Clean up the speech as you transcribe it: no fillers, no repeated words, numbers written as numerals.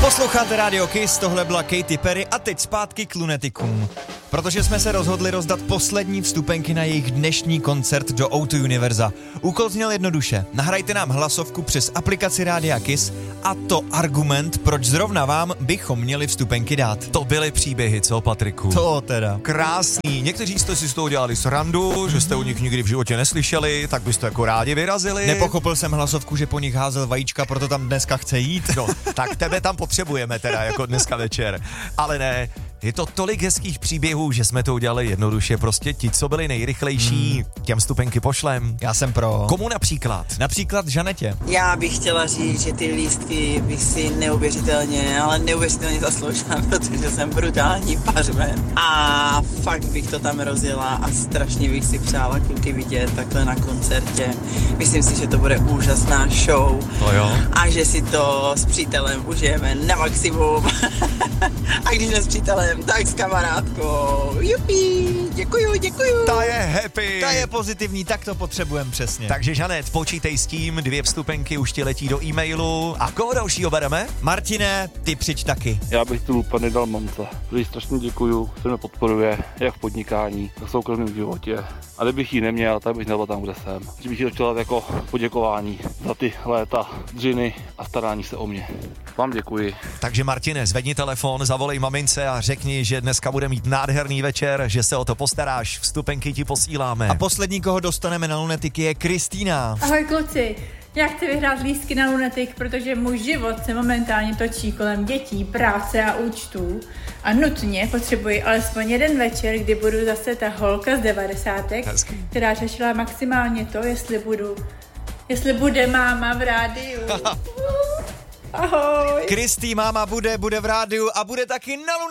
Posloucháte Radio Kiss, tohle byla Katy Perry a teď zpátky k lunetikům. Protože jsme se rozhodli rozdat poslední vstupenky na jejich dnešní koncert do O2 Univerza. Úkol zněl jednoduše. Nahrajte nám hlasovku přes aplikaci Rádia Kiss a to argument, proč zrovna vám bychom měli vstupenky dát. To byly příběhy, co, Patriku? To teda. Krásný. Někteří jste si z toho dělali srandu, že jste o nich nikdy v životě neslyšeli, tak byste jako rádi vyrazili. Nepochopil jsem hlasovku, že po nich házel vajíčka, proto tam dneska chce jít. No, tak tebe tam potřebujeme teda jako dneska večer. Ale ne, je to tolik hezkých příběhů, že jsme to udělali jednoduše. Prostě ti, co byli nejrychlejší, těm vstupenky pošlem. Já jsem pro. Komu například? Například Žanetě. Já bych chtěla říct, že ty lístky bych si neuvěřitelně zasloužila, protože jsem brutální pařmen. A fakt bych to tam rozjela a strašně bych si přála kluky vidět takhle na koncertě. Myslím si, že to bude úžasná show. To jo. A že si to s přítelem užijeme na maximum. A když ne s přítelem, tak s kamarádkou. Jupi, děkuju. Ta je happy. Ta je pozitivní, tak to potřebujeme přesně. Takže Žanet, počítej s tím, 2 vstupenky už ti letí do e-mailu. A koho dalšího bereme? Martine, ty přijď taky. Já bych tu úplně dal mamce. Jí strašně děkuju, že mě podporuje, jak v podnikání, tak v soukromém životě. A kdybych ji neměl, tak bych nebyl tam, kde jsem. Že bych ji chtěl jako poděkování za ty léta dřiny a starání se o mě. Vám děkuji. Takže Martine, zvedni telefon, zavolej mamince a řekni, že dneska bude mít nádherný večer, že se o to postaráš, vstupenky ti posíláme. A poslední, koho dostaneme na lunetiky, je Kristýna. Ahoj kluci, já chci vyhrát lístky na lunetik, protože můj život se momentálně točí kolem dětí, práce a účtů a nutně potřebuji alespoň jeden večer, kdy budu zase ta holka z 90, která řešila maximálně to, jestli bude máma v rádiu. Ahoj. Kristý máma bude v rádiu a bude taky na lunetiku.